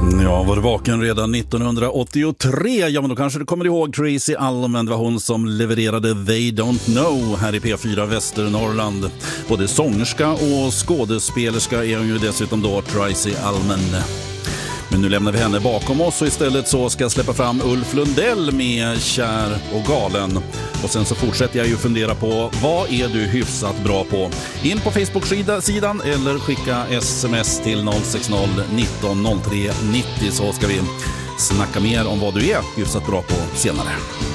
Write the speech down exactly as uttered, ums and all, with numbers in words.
Ja, var du vaken redan nittonhundraåttiotre? Ja, men då kanske du kommer ihåg Tracy Allman. Det var hon som levererade They Don't Know här i P fyra Västernorrland. Både sångerska och skådespelerska är hon ju dessutom då, Tracy Allman. Men nu lämnar vi henne bakom oss och istället så ska jag släppa fram Ulf Lundell med Kär och galen. Och sen så fortsätter jag ju fundera på vad är du hyfsat bra på? In på Facebook-sidan eller skicka sms till noll sex noll nitton noll tre nittio så ska vi snacka mer om vad du är hyfsat bra på senare.